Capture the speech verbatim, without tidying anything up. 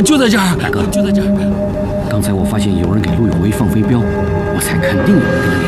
就在这儿， 大哥， 就在这儿。 刚才我发现有人给陆有为放飞镖，我才肯定有人跟他